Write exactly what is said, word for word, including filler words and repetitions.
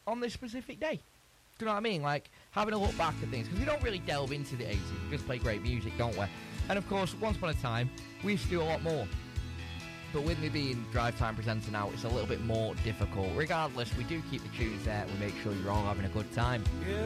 on this specific day. Do you know what I mean? Like, having a look back at things. Because we don't really delve into the eighties. We just play great music, don't we? And, of course, once upon a time, we used to do a lot more. But with me being Drive Time presenter now, it's a little bit more difficult. Regardless, we do keep the tunes there and we make sure you're all having a good time. Yeah.